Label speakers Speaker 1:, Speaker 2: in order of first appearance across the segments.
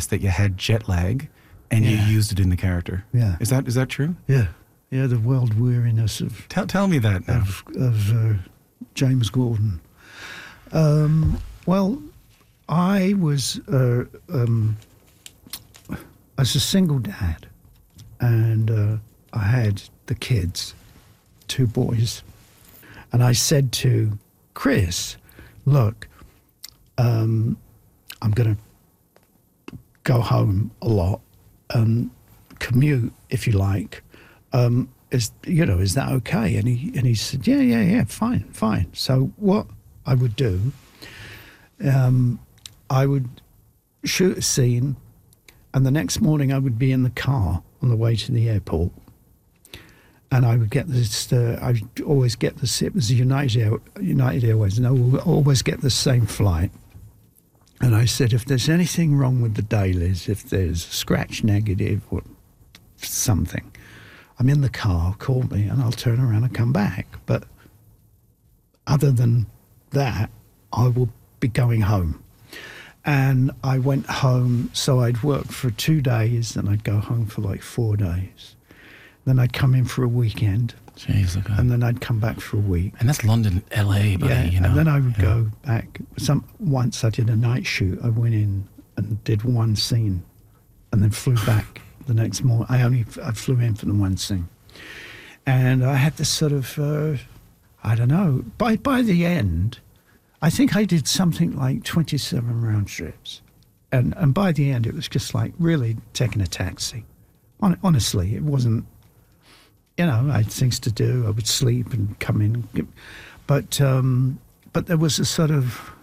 Speaker 1: press that you had jet lag and you used it in the character.
Speaker 2: Yeah.
Speaker 1: Is that true?
Speaker 2: Yeah. Yeah, the world weariness of
Speaker 1: Tell me that now.
Speaker 2: of James Gordon. Well, I was as a single dad, and I had the kids, 2 boys, and I said to Chris, "Look, I'm going to go home a lot and commute, if you like. Is that okay?" And he said, yeah, fine. So what I would do, I would shoot a scene, and the next morning I would be in the car on the way to the airport, and I would get this. I always get this. It was United Airways, and I would always get the same flight. And I said, if there's anything wrong with the dailies, if there's a scratch negative or something, I'm in the car, call me, and I'll turn around and come back. But other than that, I will be going home. And I went home, so I'd work for 2 days, and I'd go home for like 4 days. Then I'd come in for a weekend.
Speaker 1: Jeez, look at
Speaker 2: and then I'd come back for a week.
Speaker 1: And that's London, LA, buddy, you know.
Speaker 2: And then I would go back. Once I did a night shoot. I went in and did 1 scene, and then flew back the next morning. I flew in for the 1 scene, and I had this sort of I don't know. By the end, I think I did something like 27 round trips, and by the end it was just like really taking a taxi. Honestly, it wasn't. I had things to do. I would sleep and come in, but there was a sort of,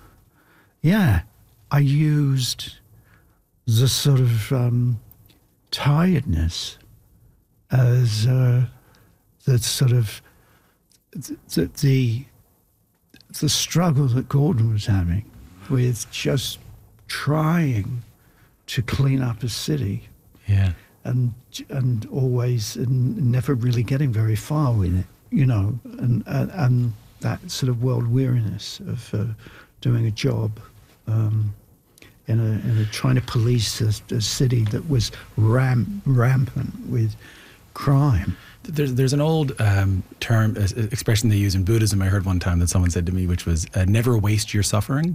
Speaker 2: I used the sort of tiredness as the sort of the struggle that Gordon was having with just trying to clean up a city.
Speaker 1: Yeah.
Speaker 2: And always and never really getting very far with it, and that sort of world weariness of doing a job in a trying to police a city that was rampant with crime.
Speaker 1: There's an old expression they use in Buddhism. I heard one time that someone said to me, which was "never waste your suffering."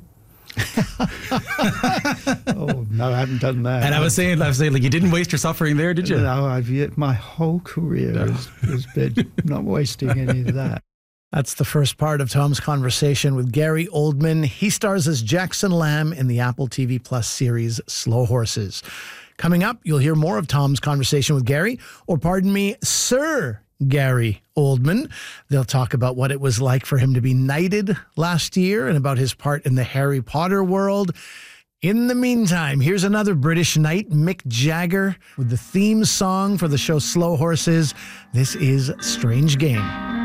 Speaker 2: Oh no, I haven't done that.
Speaker 1: And I was saying, like, you didn't waste your suffering there, did you?
Speaker 2: No, my whole career has been not wasting any of that.
Speaker 3: That's the first part of Tom's conversation with Gary Oldman. He stars as Jackson Lamb in the Apple TV Plus series Slow Horses. Coming up, you'll hear more of Tom's conversation with Gary, or pardon me, Sir Gary Oldman. They'll talk about what it was like for him to be knighted last year and about his part in the Harry Potter world. In the meantime, here's another British knight, Mick Jagger, with the theme song for the show Slow Horses. This is Strange Game.